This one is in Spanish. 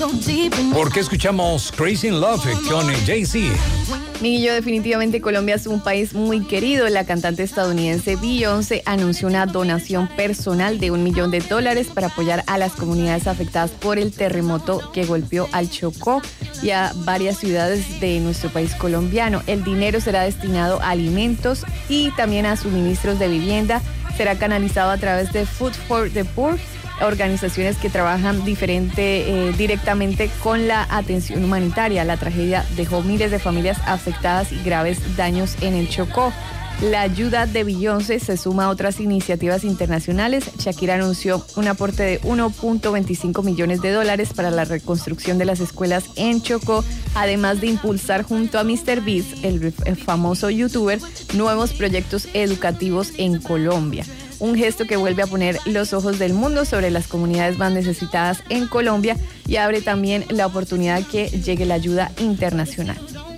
¿Por qué escuchamos Crazy in Love con Jay-Z? Miguel, definitivamente Colombia es un país muy querido. La cantante estadounidense Beyoncé anunció una donación personal de $1 millón para apoyar a las comunidades afectadas por el terremoto que golpeó al Chocó y a varias ciudades de nuestro país colombiano. El dinero será destinado a alimentos y también a suministros de vivienda. Será canalizado a través de Food for the Poor, organizaciones que trabajan directamente con la atención humanitaria. La tragedia dejó miles de familias afectadas y graves daños en el Chocó. La ayuda de Beyoncé se suma a otras iniciativas internacionales. Shakira anunció un aporte de $1.25 millones para la reconstrucción de las escuelas en Chocó, además de impulsar junto a MrBeast, el famoso youtuber, nuevos proyectos educativos en Colombia. Un gesto que vuelve a poner los ojos del mundo sobre las comunidades más necesitadas en Colombia y abre también la oportunidad que llegue la ayuda internacional.